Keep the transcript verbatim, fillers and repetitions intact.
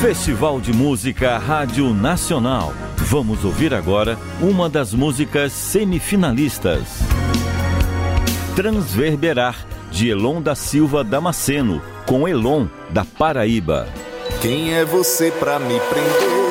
Festival de Música Rádio Nacional. Vamos ouvir agora uma das músicas semifinalistas. Transverberar, de Elon da Silva Damasceno, com Elon, da Paraíba. Quem é você pra me prender?